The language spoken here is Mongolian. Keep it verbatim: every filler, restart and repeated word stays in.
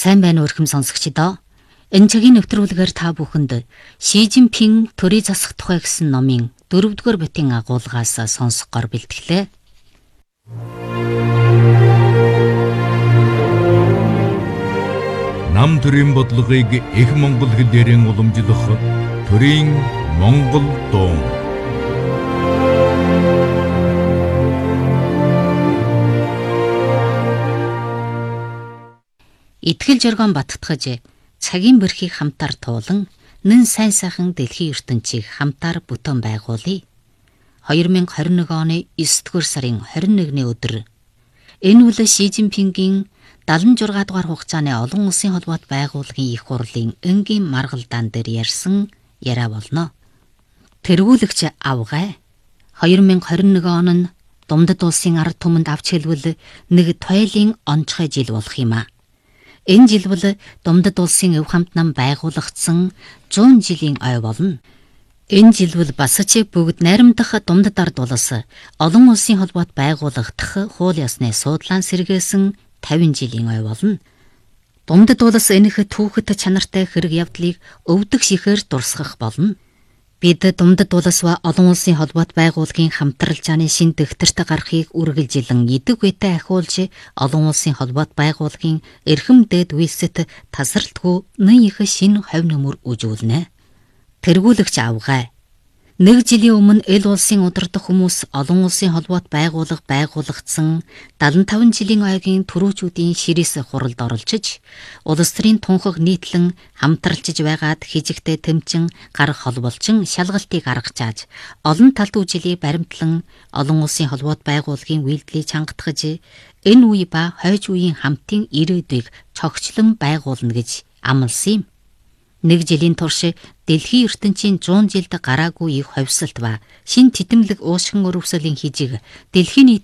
Сайн байна уу өрхөм сонсогчдоо. Энэ цагийн нэвтрүүлгээр та бүхэнд Ши Жинпин төрийн засах тухай гэсэн номын дөрөвдүгээр бүтийн агуулгаас сонсгоор бэлтгэлээ. Нам төрийн бодлогыг их монгол хэлээр уламжлах төрийн монгол дуу. Итгэл жаргон баттгаж цагийн бэрхийг хамтаар туулан нэн сайн сайхан дэлхийн ертөнцийг хамтаар бүтэн байгуулъя. две тысячи двадцать один оны девятдугаар сарын двадцать нэгний өдөр энэ үл Ши Жинпингийн седемдесет и шесть дугаар хугацааны олон улсын холбоот байгууллагын их хурлын энгийн маргалдаан дээр ярьсан яриа болно. Тэргүүлэгч авгай две тысячи двадцать один он нь Думдад улсын ард түмэнд авч хэлбэл нэг туйлын онцгой жил болох юм а. Энэ жил бол Думдад улсын өв хамт нам байгуулагдсан сто жилийн ой болно. Энэ жил бол бас ч бүгд найрамдах Думдад ард улс олон улсын холбоот байгуулагдах хууль ёсны суудлаан сэргээсэн пятьдесят жилийн ой болно. Думдад улс энэх түүхэд чанартай хэрэг явдлыг өвдөх шихээр дурсгах болно. Бид Думдад улс ба олон улсын холбоот байгууллагын хамтралжааны шин дэвтэрт гарахыг үргэлжилэн идэг үедээ ахиулж олон улсын холбоот байгууллагын эрхэм дээд үйлсэд тасралтгүй нэн их шин ховь нөмөр үжүүлнэ. Тэргүүлэгч авгай. Нэг жилийн өмнө эл улсын удирдах хүмүүс олон улсын холбоот байгууллага байгуулагдсан седемдесет и пять жилийн ойгийн төрүүчүүдийн ширээс хуралд оролцож, улс төрийн тунхаг нийтлэн хамтралчж байгаад хижигтэй тэмчин гарах холболчин шалгалтыг гаргачааж, олон талт үжилийг баримтлан олон улсын холбоот байгууллагын үйлдэлийг чангатгаж, энэ үе ба хойж үеийн хамтын ирээдүйг цогцлон байгуулна гэж амласан юм. Нэг жилийн турш дэлхийн ертөнцийн сто жилд гараагүй их ховсолт ба шин титэмлэг уушгин өрөвсөлийн хижиг дэлхийн